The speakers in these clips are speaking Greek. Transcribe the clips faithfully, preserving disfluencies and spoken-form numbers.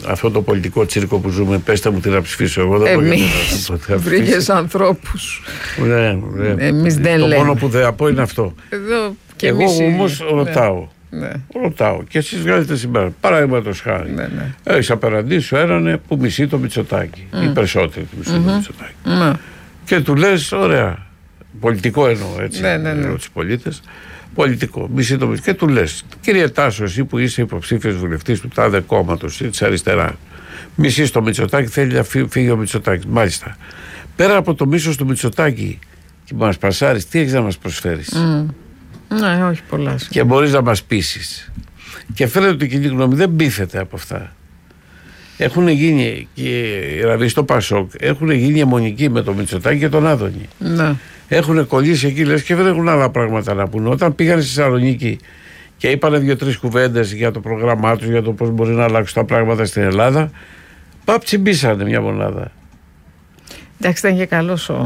αυτό το πολιτικό τσίρκο που ζούμε, πέστε μου τι να ψηφίσω εγώ. Εμείς βρήκες ανθρώπους. Ναι, ναι. Εμείς δεν το λέμε. μόνο που δεν πω είναι αυτό. Εδώ και εγώ όμως ρωτάω. Ναι. Ρωτάω και εσείς βγάζετε συμπέρασμα. Παραδείγματος χάρη. Ναι, ναι. Έχεις απέναντί σου έναν που μισεί το Μητσοτάκη. Mm. Οι περισσότεροι του μισούν mm-hmm. το Μητσοτάκη. Mm. Και του λες, ωραία. Πολιτικό εννοώ έτσι. Ναι, ναι, ναι. Εννοώ τους πολίτες. Πολιτικό. Μισεί το Μητσοτάκη. Και του λες, κύριε Τάσο, εσύ που είσαι υποψήφιος βουλευτής του τάδε κόμματος της αριστερά, μισείς το Μητσοτάκη, θέλει να φύγει ο Μητσοτάκης. Μάλιστα. Πέρα από το μίσος του Μητσοτάκη και μας πασάρεις, τι έχεις να μας προσφέρεις? Mm. Ναι, όχι πολλά. Και μπορείς να μας πείσεις. Και φαίνεται ότι η κοινή γνώμη δεν πείθεται από αυτά. Έχουν γίνει, και, δηλαδή στο Πασόκ, έχουν γίνει αιμονικοί με τον Μητσοτάκη και τον Άδωνη. Ναι. Έχουν κολλήσει εκεί, λες, και δεν έχουν άλλα πράγματα να πούνε. Όταν πήγαν στη Θεσσαλονίκη και είπανε δύο-τρεις κουβέντες για το πρόγραμμά τους, για το πώς μπορεί να αλλάξουν τα πράγματα στην Ελλάδα, παπ, τσιμπήσανε μια μονάδα. Εντάξει, ήταν και καλός ο...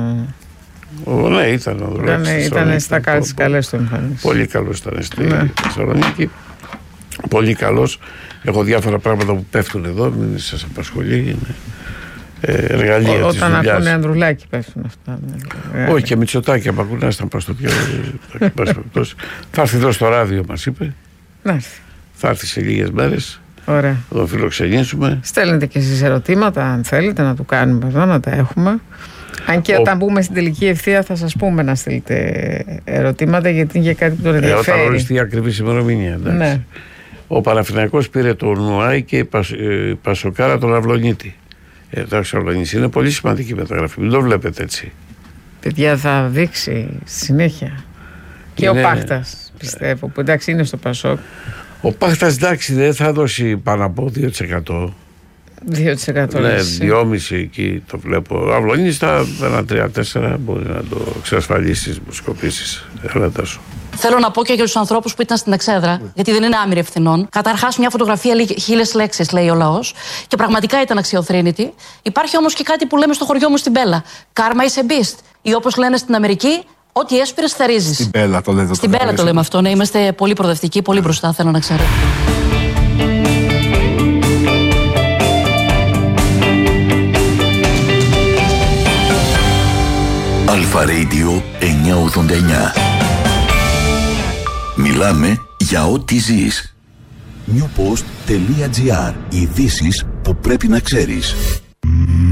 Ο, ναι, ήταν ο Ήταν, ήταν στα κάτω καλές του εμφανίσεις. Πολύ καλός ήταν στη ναι. Θεσσαλονίκη. Πολύ καλός. Έχω διάφορα πράγματα που πέφτουν εδώ, μην σας απασχολεί. Είναι ε, εργαλεία Ό, της όταν δουλειάς. ακούνε Ανδρουλάκη πέφτουν αυτά. Ναι. Όχι, και Μητσοτάκη, από ακούνε, να πας στο πιο. Θα έρθει εδώ στο ράδιο, μας είπε. Να έρθει. Θα έρθει σε λίγες μέρες. Ωραία. Θα τον φιλοξενήσουμε. Στέλνετε και εσείς ερωτήματα, αν θέλετε να του κάνουμε εδώ, να τα έχουμε. Αν και Ο... όταν μπούμε στην τελική ευθεία θα σας πούμε να στείλετε ερωτήματα, γιατί είναι για κάτι που τον ενδιαφέρει. Ε, όταν οριστεί η ακριβή ημερομηνία. Ναι. Ο Παναθηναϊκός πήρε τον Νουάη και η, Πασ... η Πασοκάρα τον Αυλονίτη. Ε, εντάξει, ο Αυλονίτης είναι πολύ σημαντική μεταγραφή. Μην το βλέπετε έτσι. Παιδιά, θα δείξει στη συνέχεια. Και είναι... ο Πάχτας, πιστεύω, που εντάξει είναι στο Πασόκ. Ο Πάχτας, εντάξει, δεν θα δώσει πάνω από δύο τοις εκατό. δύο τοις εκατό. Ναι, δυόμισι εκεί το βλέπω. Ο Αυλονίτης θα ένα τρία τέσσερα μπορεί να το εξασφαλίσει στις δημοσκοπήσεις. Έλα, σου. Θέλω να πω και για τους ανθρώπους που ήταν στην εξέδρα, γιατί δεν είναι άμυροι ευθυνών. Καταρχάς, μια φωτογραφία λέει χίλιες λέξεις, λέει ο λαός, και πραγματικά ήταν αξιοθρήνητη. Υπάρχει όμως και κάτι που λέμε στο χωριό μου στην Πέλα. Karma is a beast. Ή όπως λένε στην Αμερική, ό,τι έσπηρες θερίζεις. Στην Πέλα το λέτε. Στην Πέλα το λέμε αυτό. Ναι, είμαστε πολύ προοδευτικοί, πολύ μπροστά, θέλω να ξέρω. Αλφα Radio εννιακόσια ογδόντα εννιά. Μιλάμε για ό,τι ζεις. newpost.gr. Ειδήσεις που πρέπει να ξέρεις.